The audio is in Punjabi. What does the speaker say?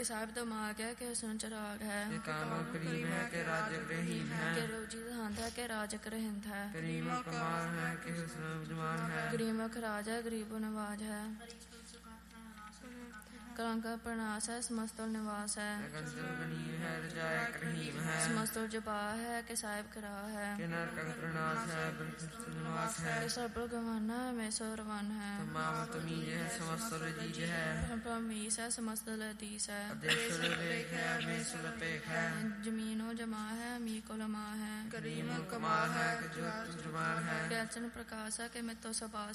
ਕਿ ਸਾਹਿਬ ਦਾ ਮਾਗ ਹੈ ਕਿ ਹਸਨ ਚਰਾਗ ਹੈ ਕਿ ਕਾਮ ਕਰੀਮ ਹੈ ਕਿ ਰਾਜਕ ਰਹੀਮ ਹੈ ਕਿ ਰੋਜੀ ਦਹੰਦ ਹੈ ਕਿ ਰਾਜਕ ਰਹਿੰਦ ਹੈ ਕਰੀਮ ਕਮਾਲ ਹੈ ਕਿ ਹੁਸਨ ਜਮਾਨ ਹੈ ਗਰੀਮਕ ਰਾਜ ਹੈ ਗਰੀਬੋ ਨਵਾਜ ਹੈ ਕਲੰਕਾ ਪ੍ਰਣਾਸ ਹੈ ਸਮਸਤਲ ਨਿਵਾਸ ਹੈ ਗੰਦਲ ਗਨੀਮ ਹੈ ਰਜਾਇਕ ਰਹੀਮ ਹੈ ਸਮਸਤਲ ਜਪਾ ਹੈ ਕਿ ਸਾਹਿਬ ਕਰਾ ਹੈ ਕਿ ਨਰਕ ਪ੍ਰਣਾਸ ਹੈ ਬ੍ਰਹਮ ਨਿਵਾਸ ਹੈ ਕਿ ਸਰਬਲ ਗਵਾਨਾ ਹੈ ਮੈਂ ਸਰਵਨ ਹੈ ਤਮਾਮ ਤਮੀਜ ਹੈ ਸਮਸਤ ਰਜੀਜ ਹੈ ਪਰਮੀਸ ਹੈ ਸਮਸਤ ਲਦੀਸ ਹੈ ਅਦੇਸ਼ੁਰ ਲੇਖ ਹੈ ਮੇਸ਼ੁਰ ਪੇਖ ਹੈ ਜ਼ਮੀਨੋ ਜਮਾ ਹੈ ਮੀ ਕੋ ਲਮਾ ਹੈ ਕਰੀਮ ਕਮਾਲ ਹੈ ਕਿ ਜੋਤ ਜਮਾਨ ਹੈ ਕਿ ਅਚਨ ਪ੍ਰਕਾਸ਼ ਹੈ ਕਿ ਮਿੱਤੋ ਸਬਾਸ